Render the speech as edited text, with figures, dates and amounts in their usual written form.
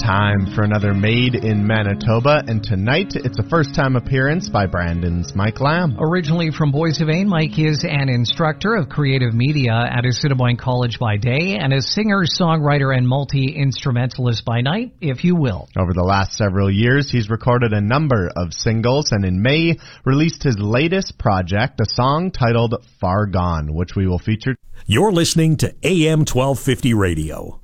Time for another Made in Manitoba, and tonight it's a first-time appearance by Brandon's Mike Lamb. Originally from Boissevain, Mike is an instructor of creative media at Assiniboine College by day and a singer, songwriter, and multi-instrumentalist by night, if you will. Over the last several years, he's recorded a number of singles, and in May released his latest project, a song titled Far Gone, which we will feature. You're listening to AM 1250 Radio.